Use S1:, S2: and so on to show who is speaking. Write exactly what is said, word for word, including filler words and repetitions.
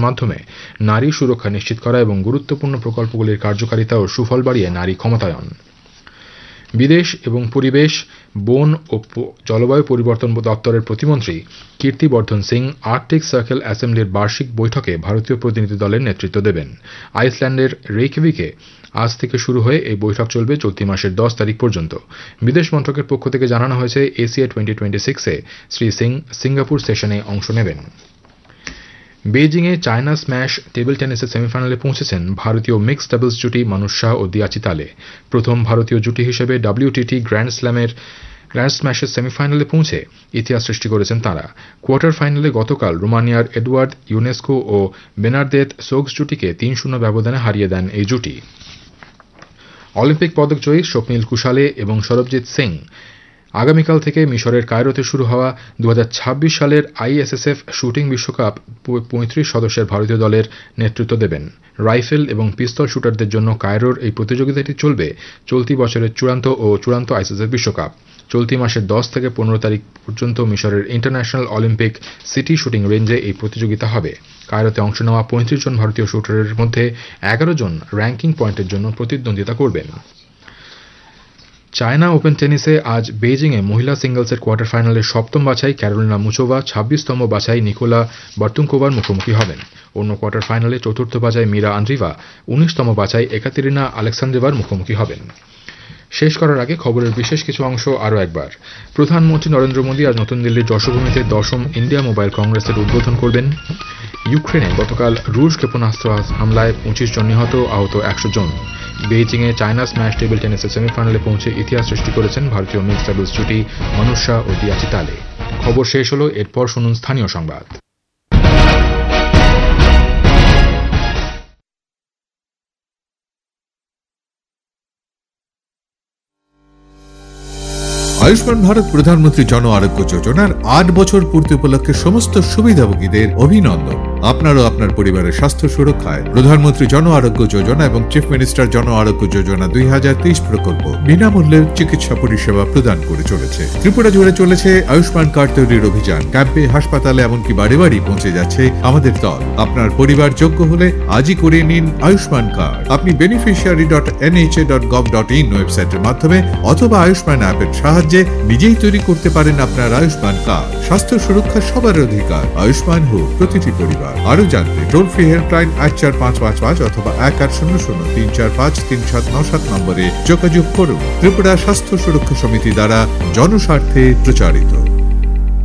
S1: মাধ্যমে নারী সুরক্ষা নিশ্চিত করা এবং গুরুত্বপূর্ণ প্রকল্পগুলির কার্যকারিতা ও সুফল বাড়িয়ে নারী ক্ষমতায়ন। বিদেশ এবং পরিবেশ, বন ও জলবায়ু পরিবর্তন দপ্তরের প্রতিমন্ত্রী কীর্তিবর্ধন সিং আর্কটিক সার্কেল অ্যাসেম্বলির বার্ষিক বৈঠকে ভারতীয় প্রতিনিধি দলের নেতৃত্ব দেবেন। আইসল্যান্ডের রেইকিভিকে আজ থেকে শুরু হয়ে এই বৈঠক চলবে চলতি মাসের দশ তারিখ পর্যন্ত। বিদেশ মন্ত্রকের পক্ষ থেকে জানানো হয়েছে, এশিয়া টোয়েন্টি টোয়েন্টি সিক্সে শ্রী সিং সিঙ্গাপুর সেশনে অংশ নেবেন। বেইজিংয়ে চায়না স্ম্যাশ টেবিল টেনিসের সেমিফাইনালে পৌঁছেছেন ভারতীয় মিক্সড ডাবলস জুটি মানুষ শাহ ও দিয়া চিতালে। প্রথম ভারতীয় জুটি হিসেবে ডাব্লিউটিটি গ্র্যান্ড স্ল্যামের গ্র্যান্ড স্ম্যাশের সেমিফাইনালে পৌঁছে ইতিহাস সৃষ্টি করেছেন তাঁরা। কোয়ার্টার ফাইনালে গতকাল রোমানিয়ার এডওয়ার্ড ইউনেস্কো ও বেনার্দেত সোগস জুটিকে তিন শূন্য ব্যবধানে হারিয়ে দেন এই জুটি। অলিম্পিক পদকজয়ী স্বপ্নিল কুশালে এবং সরবজিৎ সিং আগামীকাল থেকে মিশরের কায়রোতে শুরু হওয়া দু হাজার ছাব্বিশ সালের আইএসএসএফ শুটিং বিশ্বকাপ পঁয়ত্রিশ সদস্যের ভারতীয় দলের নেতৃত্ব দেবেন। রাইফেল এবং পিস্তল শুটারদের জন্য কায়রোর এই প্রতিযোগিতাটি চলবে চলতি বছরের চূড়ান্ত ও চূড়ান্ত আইএসএসএফ বিশ্বকাপ। চলতি মাসের দশ থেকে পনেরো তারিখ পর্যন্ত মিশরের ইন্টারন্যাশনাল অলিম্পিক সিটি শুটিং রেঞ্জে এই প্রতিযোগিতা হবে। কায়রোতে অংশ নেওয়া পঁয়ত্রিশ জন ভারতীয় শুটারের মধ্যে এগারো জন র্যাঙ্কিং পয়েন্টের জন্য প্রতিদ্বন্দ্বিতা করবেন। চায়না ওপেন টেনিসে আজ বেইজিংয়ে মহিলা সিঙ্গলসের কোয়ার্টার ফাইনালের সপ্তম বাছাই ক্যারোলিনা মুচোভা ছাব্বিশতম বাছাই নিকোলা বার্তুঙ্কোভার মুখোমুখি হবেন। অন্য কোয়ার্টার ফাইনালে চতুর্থ বাছাই মীরা আন্দ্রিভা উনিশতম বাছাই একাতেরিনা আলেক্সান্দ্রেভার মুখোমুখি হবেন। শেষ করার আগে খবরের বিশেষ কিছু অংশ আরও একবার। প্রধানমন্ত্রী নরেন্দ্র মোদী আজ নতুন দিল্লির যশোভূমিতে দশম ইন্ডিয়া মোবাইল কংগ্রেসের উদ্বোধন করবেন। ইউক্রেনে গতকাল রুশ ক্ষেপণাস্ত্র হামলায় পঁচিশ জন নিহত, আহত একশো জন। বেইজিংয়ে চায়না স্ম্যাশ টেবিল টেনিসের সেমিফাইনালে পৌঁছে ইতিহাস সৃষ্টি করেছেন ভারতীয় মিক্সড ডাবলস জুটি মানুষ শাহ ও দিয়া চিতালে। খবর শেষ হলো, এরপর শুনুন স্থানীয় সংবাদ।
S2: আয়ুষ্মান ভারত প্রধানমন্ত্রী জন আরোগ্য যোজনার আট বছর পূর্তি উপলক্ষে সমস্ত সুবিধাভোগীদের অভিনন্দন। আপনারও আপনার পরিবারের স্বাস্থ্য সুরক্ষায় প্রধানমন্ত্রী জন আরোগ্য যোজনা এবং চিফ মিনিস্টার জন আরোগ্য যোজনা দুই হাজার তেইশ প্রকল্প বিনামূল্যে চিকিৎসা পরিষেবা প্রদান করে চলেছে। ত্রিপুরা জুড়ে চলেছে আয়ুষ্মান কার্ড তৈরির অভিযান। ক্যাম্পে, হাসপাতালে এমনকি বাড়ি বাড়ি পৌঁছে যাচ্ছে আমাদের দল। আপনার পরিবার যোগ্য হলে আজই করে নিন আয়ুষ্মান কার্ড। আপনি beneficiary dot NHA dot gov dot in ওয়েবসাইটের মাধ্যমে অথবা আয়ুষ্মান অ্যাপের সাহায্যে নিজেই তৈরি করতে পারেন আপনার আয়ুষ্মান কার্ড। স্বাস্থ্য সুরক্ষা সবার অধিকার। আয়ুষ্মান হোক প্রতিটি পরিবার। আরো জানতে টোল ফ্রি হেল্পলাইন এক চার পাঁচ পাঁচ পাঁচ অথবা এক আট শূন্য শূন্য তিন চার পাঁচ তিন সাত নয় সাত নম্বরে যোগাযোগ করুন। ত্রিপুরা স্বাস্থ্য সুরক্ষা সমিতি দ্বারা জনস্বার্থে প্রচারিত।